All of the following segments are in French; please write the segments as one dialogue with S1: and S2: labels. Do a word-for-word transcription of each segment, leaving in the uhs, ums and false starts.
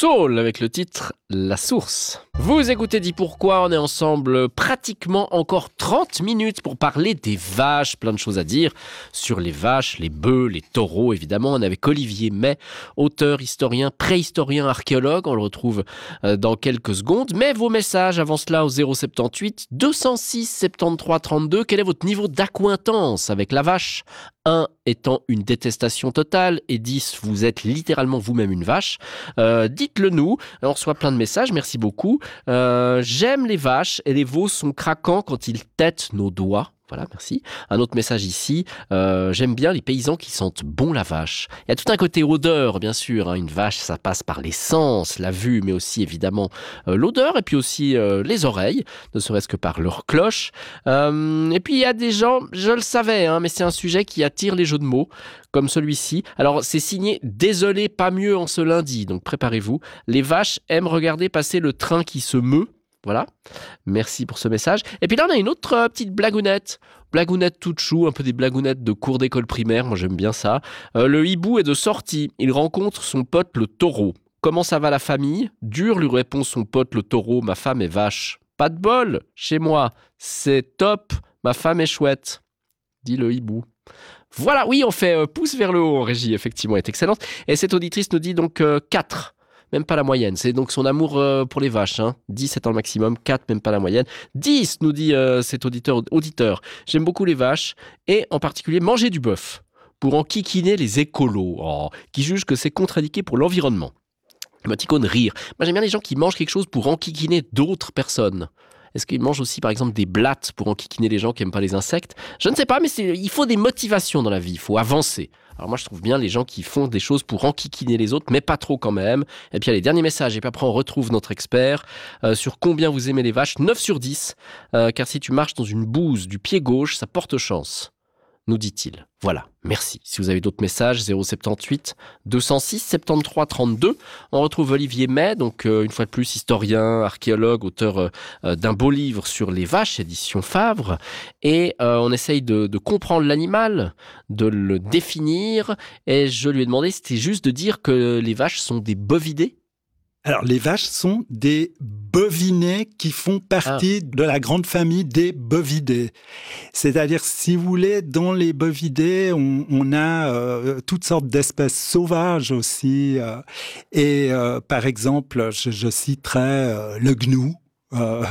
S1: Soul avec le titre La Source. Vous écoutez Dis Pourquoi, on est ensemble pratiquement encore trente minutes pour parler des vaches. Plein de choses à dire sur les vaches, les bœufs, les taureaux évidemment. On est avec Olivier May, auteur, historien, préhistorien, archéologue. On le retrouve dans quelques secondes. Mais vos messages avant cela au zéro soixante-dix-huit deux cent six soixante-treize trente-deux. Quel est votre niveau d'accointance avec la vache ? un étant une détestation totale et dix, vous êtes littéralement vous-même une vache. Euh, dites-le nous. On reçoit plein de messages, merci beaucoup. Euh, j'aime les vaches et les veaux sont craquants quand ils têtent nos doigts. Voilà, merci. Un autre message ici. Euh, j'aime bien les paysans qui sentent bon la vache. Il y a tout un côté odeur, bien sûr. Hein. Une vache, ça passe par les sens, la vue, mais aussi évidemment euh, l'odeur et puis aussi euh, les oreilles, ne serait-ce que par leur cloche. Euh, et puis il y a des gens, je le savais, hein, mais c'est un sujet qui attire les jeux de mots, comme celui-ci. Alors c'est signé « Désolé, pas mieux en ce lundi », donc préparez-vous. Les vaches aiment regarder passer le train qui se meut. Voilà, merci pour ce message. Et puis là, on a une autre euh, petite blagounette. Blagounette toute chou, un peu des blagounettes de cours d'école primaire, moi j'aime bien ça. Euh, le hibou est de sortie, il rencontre son pote le taureau. Comment ça va la famille ? Dur, lui répond son pote le taureau, ma femme est vache. Pas de bol, chez moi, c'est top, ma femme est chouette, dit le hibou. Voilà, oui, on fait euh, pouce vers le haut en régie, effectivement, elle est excellente. Et cette auditrice nous dit donc euh, quatre. Même pas la moyenne. C'est donc son amour euh, pour les vaches. Hein. dix étant le maximum, quatre, même pas la moyenne. dix, nous dit euh, cet auditeur, auditeur. J'aime beaucoup les vaches et en particulier manger du bœuf pour enquiquiner les écolos oh, qui jugent que c'est contre-indiqué pour l'environnement. Émoticône rire. Moi, j'aime bien les gens qui mangent quelque chose pour enquiquiner d'autres personnes. Est-ce qu'ils mangent aussi, par exemple, des blattes pour enquiquiner les gens qui n'aiment pas les insectes ? Je ne sais pas, mais c'est, il faut des motivations dans la vie. Il faut avancer. Alors moi, je trouve bien les gens qui font des choses pour enquiquiner les autres, mais pas trop quand même. Et puis, il y a les derniers messages. Et puis après, on retrouve notre expert euh, sur combien vous aimez les vaches. neuf sur dix. Euh, car si tu marches dans une bouse du pied gauche, ça porte chance, nous dit-il. Voilà, merci. Si vous avez d'autres messages, zéro soixante-dix-huit deux cent six soixante-treize trente-deux. On retrouve Olivier May, donc euh, une fois de plus historien, archéologue, auteur euh, d'un beau livre sur les vaches, édition Favre. Et euh, on essaye de, de comprendre l'animal, de le définir. Et je lui ai demandé, c'était juste de dire que les vaches sont des bovidés.
S2: Alors, les vaches sont des bovinés qui font partie ah. de la grande famille des bovidés. C'est-à-dire, si vous voulez, dans les bovidés, on, on a euh, toutes sortes d'espèces sauvages aussi. Euh, et euh, par exemple, je, je citerai euh, le gnou. Euh,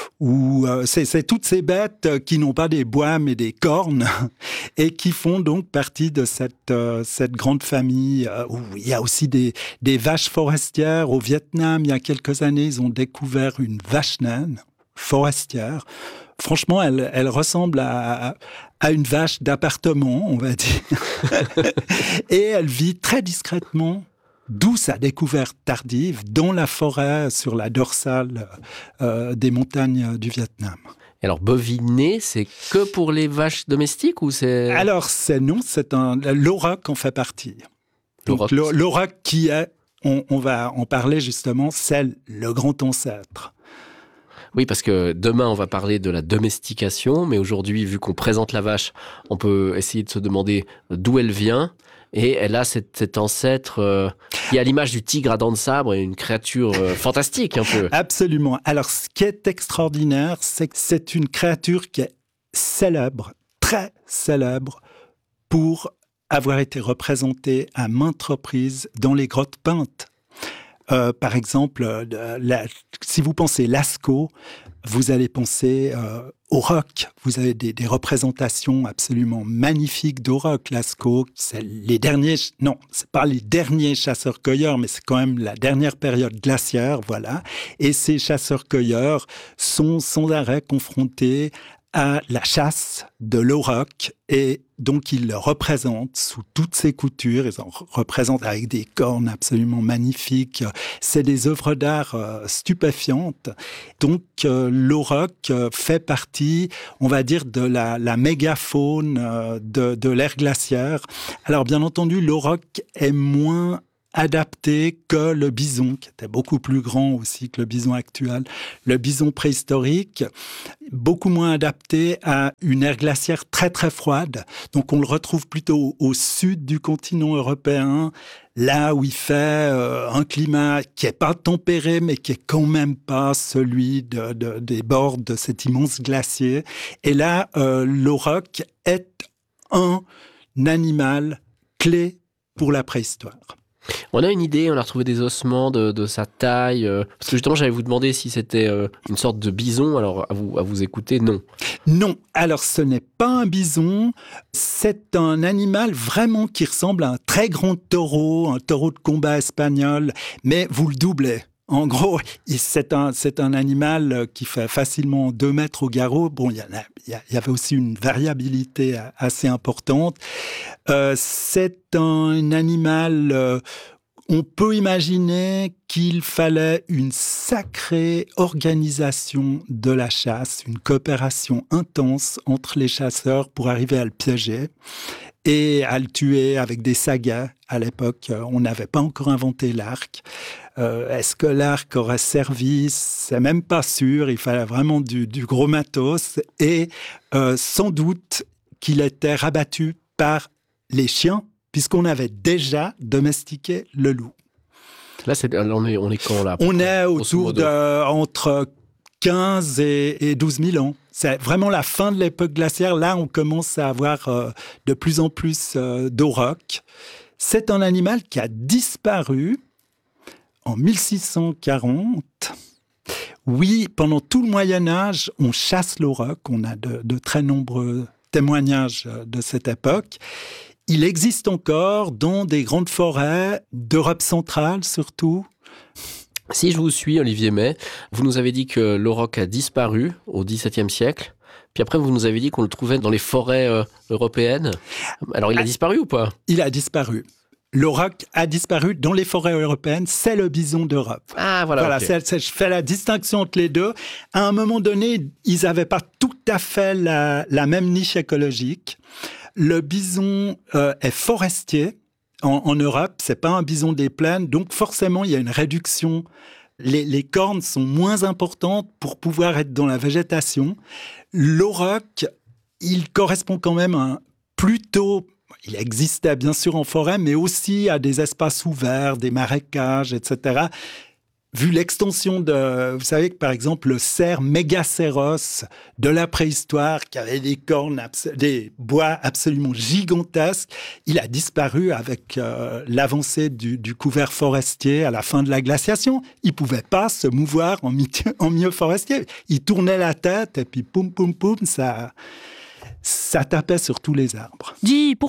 S2: où euh, c'est, c'est toutes ces bêtes qui n'ont pas des bois mais des cornes et qui font donc partie de cette, euh, cette grande famille euh, où il y a aussi des, des vaches forestières. Au Vietnam, il y a quelques années, ils ont découvert une vache naine forestière. Franchement, elle, elle ressemble à, à une vache d'appartement, on va dire. Et elle vit très discrètement. D'où sa découverte tardive dans la forêt sur la dorsale euh, des montagnes du Vietnam.
S1: Et alors, boviné, c'est que pour les vaches domestiques ou c'est...
S2: Alors, c'est non, c'est un... L'auroch en fait partie. Donc, l'auroch, l'auroch qui est, on, on va en parler justement, c'est le grand ancêtre.
S1: Oui, parce que demain, on va parler de la domestication, mais aujourd'hui, vu qu'on présente la vache, on peut essayer de se demander d'où elle vient. Et elle a cet, cet ancêtre euh, qui est à l'image du tigre à dents de sabre, et une créature euh, fantastique un peu.
S2: Absolument. Alors, ce qui est extraordinaire, c'est que c'est une créature qui est célèbre, très célèbre, pour avoir été représentée à maintes reprises dans les grottes peintes. Euh, par exemple, euh, la, si vous pensez Lascaux, vous allez penser euh, au roc. Vous avez des, des représentations absolument magnifiques d'auroch. Lascaux, c'est les derniers, non, c'est pas les derniers chasseurs-cueilleurs, mais c'est quand même la dernière période glaciaire, voilà. Et ces chasseurs-cueilleurs sont sans arrêt confrontés à la chasse de l'auroch et donc ils le représentent sous toutes ses coutures, ils en représentent avec des cornes absolument magnifiques. C'est des œuvres d'art euh, stupéfiantes. Donc euh, l'auroch euh, fait partie, on va dire, de la, la mégafaune euh, de, de l'ère glaciaire. Alors bien entendu, l'auroch est moins adapté que le bison, qui était beaucoup plus grand aussi que le bison actuel. Le bison préhistorique, beaucoup moins adapté à une ère glaciaire très très froide. Donc on le retrouve plutôt au sud du continent européen, là où il fait euh, un climat qui n'est pas tempéré, mais qui est quand même pas celui de, de, des bords de cet immense glacier. Et là, euh, l'auroch est un animal clé pour la préhistoire.
S1: On a une idée, on a retrouvé des ossements de, de sa taille. Euh, parce que justement, j'allais vous demander si c'était euh, une sorte de bison. Alors, à vous, à vous écouter, non.
S2: Non, alors ce n'est pas un bison. C'est un animal vraiment qui ressemble à un très grand taureau, un taureau de combat espagnol, mais vous le doublez. En gros, c'est un, c'est un animal qui fait facilement deux mètres au garrot. Bon, il y, en a, il y avait aussi une variabilité assez importante. Euh, c'est un animal... Euh, on peut imaginer qu'il fallait une sacrée organisation de la chasse, une coopération intense entre les chasseurs pour arriver à le piéger et à le tuer avec des sagas. À l'époque, on n'avait pas encore inventé l'arc. Euh, est-ce que l'arc aurait servi ? C'est même pas sûr. Il fallait vraiment du, du gros matos. Et euh, sans doute qu'il était rabattu par les chiens, puisqu'on avait déjà domestiqué le loup.
S1: Là, c'est, on, est, on est quand, là?
S2: On est autour de entre quinze et douze mille ans. C'est vraiment la fin de l'époque glaciaire. Là, on commence à avoir euh, de plus en plus euh, d'aurochs. C'est un animal qui a disparu en mille six cent quarante. Oui, pendant tout le Moyen-Âge, on chasse l'auroch. On a de, de très nombreux témoignages de cette époque. Il existe encore dans des grandes forêts d'Europe centrale, surtout.
S1: Si je vous suis, Olivier May, vous nous avez dit que l'auroch a disparu au dix-septième siècle. Puis après, vous nous avez dit qu'on le trouvait dans les forêts euh, européennes. Alors, il a disparu ou pas ?
S2: Il a disparu. L'auroch a disparu dans les forêts européennes. C'est le bison d'Europe.
S1: Ah, voilà.
S2: Voilà,
S1: okay.
S2: c'est, c'est, je fais la distinction entre les deux. À un moment donné, ils n'avaient pas tout à fait la, la même niche écologique. Le bison euh, est forestier en, en Europe, c'est pas un bison des plaines, donc forcément il y a une réduction. Les, les cornes sont moins importantes pour pouvoir être dans la végétation. L'auroch, il correspond quand même à plutôt, il existait bien sûr en forêt, mais aussi à des espaces ouverts, des marécages, et cetera. Vu l'extension de... Vous savez que, par exemple, le cerf Mégacéros de la préhistoire, qui avait des cornes, abs- des bois absolument gigantesques, il a disparu avec euh, l'avancée du, du couvert forestier à la fin de la glaciation. Il ne pouvait pas se mouvoir en, mi- en milieu forestier. Il tournait la tête et puis poum, poum, poum, ça, ça tapait sur tous les arbres.
S3: Dis, pourquoi